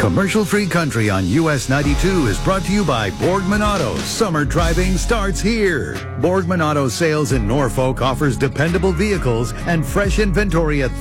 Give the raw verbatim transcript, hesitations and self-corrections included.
Commercial-free country on U S ninety-two is brought to you by Borgman Auto. Summer driving starts here. Borgman Auto Sales in Norfolk offers dependable vehicles and fresh inventory at